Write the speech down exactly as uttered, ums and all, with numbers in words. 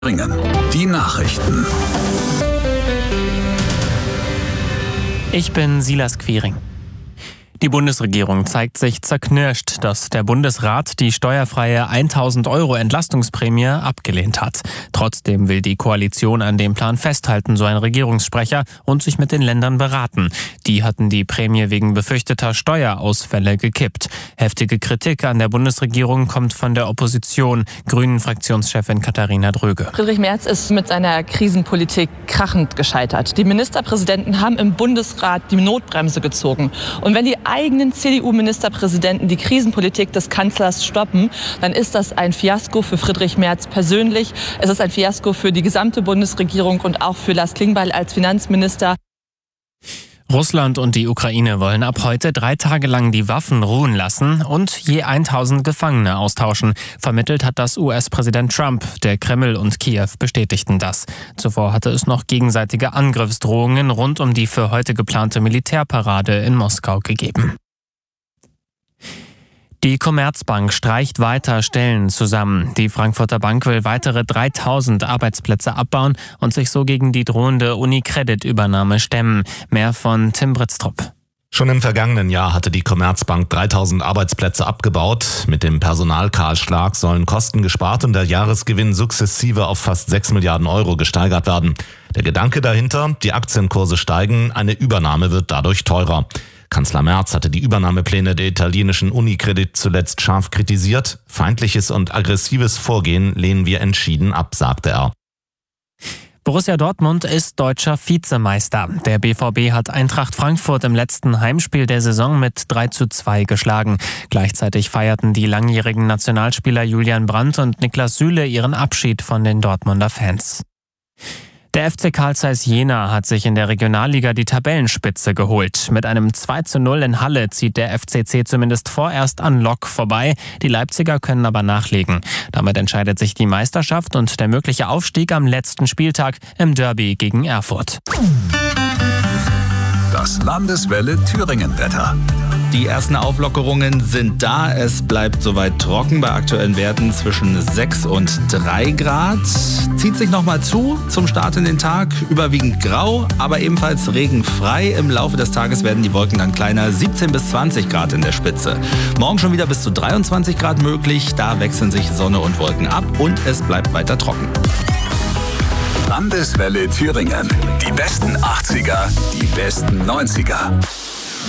Thüringen. Die Nachrichten. Ich bin Silas Quiring. Die Bundesregierung zeigt sich zerknirscht, dass der Bundesrat die steuerfreie tausend Euro Entlastungsprämie abgelehnt hat. Trotzdem will die Koalition an dem Plan festhalten, so ein Regierungssprecher, und sich mit den Ländern beraten. Die hatten die Prämie wegen befürchteter Steuerausfälle gekippt. Heftige Kritik an der Bundesregierung kommt von der Opposition, Grünen-Fraktionschefin Katharina Dröge. Friedrich Merz ist mit seiner Krisenpolitik krachend gescheitert. Die Ministerpräsidenten haben im Bundesrat die Notbremse gezogen. Und wenn die eigenen C D U-Ministerpräsidenten die Krisenpolitik des Kanzlers stoppen, dann ist das ein Fiasko für Friedrich Merz persönlich. Es ist ein Fiasko für die gesamte Bundesregierung und auch für Lars Klingbeil als Finanzminister. Russland und die Ukraine wollen ab heute drei Tage lang die Waffen ruhen lassen und je tausend Gefangene austauschen. Vermittelt hat das U S-Präsident Trump. Der Kreml und Kiew bestätigten das. Zuvor hatte es noch gegenseitige Angriffsdrohungen rund um die für heute geplante Militärparade in Moskau gegeben. Die Commerzbank streicht weiter Stellen zusammen. Die Frankfurter Bank will weitere dreitausend Arbeitsplätze abbauen und sich so gegen die drohende UniCredit-Übernahme stemmen. Mehr von Tim Britztrup. Schon im vergangenen Jahr hatte die Commerzbank dreitausend Arbeitsplätze abgebaut. Mit dem Personalkahlschlag sollen Kosten gespart und der Jahresgewinn sukzessive auf fast sechs Milliarden Euro gesteigert werden. Der Gedanke dahinter, die Aktienkurse steigen, eine Übernahme wird dadurch teurer. Kanzler Merz hatte die Übernahmepläne der italienischen UniCredit zuletzt scharf kritisiert. Feindliches und aggressives Vorgehen lehnen wir entschieden ab, sagte er. Borussia Dortmund ist deutscher Vizemeister. Der B V B hat Eintracht Frankfurt im letzten Heimspiel der Saison mit drei zu zwei geschlagen. Gleichzeitig feierten die langjährigen Nationalspieler Julian Brandt und Niklas Süle ihren Abschied von den Dortmunder Fans. Der F C Carl Zeiss Jena hat sich in der Regionalliga die Tabellenspitze geholt. Mit einem zwei zu null in Halle zieht der F C C zumindest vorerst an Lok vorbei. Die Leipziger können aber nachlegen. Damit entscheidet sich die Meisterschaft und der mögliche Aufstieg am letzten Spieltag im Derby gegen Erfurt. Das Landeswelle Thüringen-Wetter. Die ersten Auflockerungen sind da. Es bleibt soweit trocken bei aktuellen Werten zwischen sechs und drei Grad. Zieht sich nochmal zu zum Start in den Tag. Überwiegend grau, aber ebenfalls regenfrei. Im Laufe des Tages werden die Wolken dann kleiner. siebzehn bis zwanzig Grad in der Spitze. Morgen schon wieder bis zu dreiundzwanzig Grad möglich. Da wechseln sich Sonne und Wolken ab und es bleibt weiter trocken. Landeswelle Thüringen. Die besten achtziger, die besten neunziger.